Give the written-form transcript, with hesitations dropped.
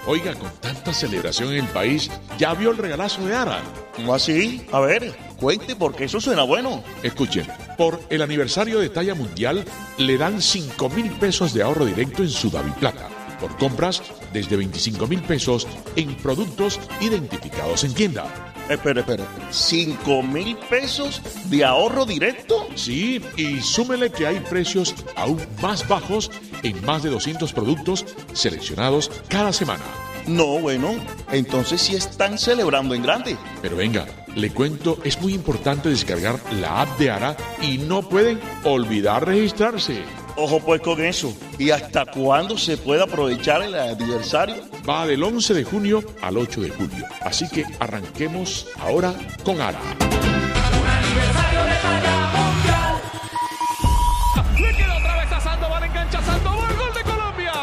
Oiga, con tanta celebración en el país, ¿ya vio el regalazo de ARA? ¿Cómo así? A ver, cuente porque eso suena bueno. Escuchen, por el aniversario de talla mundial, le dan 5,000 pesos de ahorro directo en su DaviPlata, por compras desde 25,000 pesos en productos identificados en tienda. Espera. ¿5,000 pesos de ahorro directo? Sí, y súmele que hay precios aún más bajos en más de 200 productos seleccionados cada semana. No, bueno, entonces sí están celebrando en grande. Pero venga, le cuento, es muy importante descargar la app de ARA y no pueden olvidar registrarse. Ojo pues con eso. ¿Y hasta cuándo se puede aprovechar el aniversario? Va del 11 de junio al 8 de julio. Así que arranquemos ahora con ARA.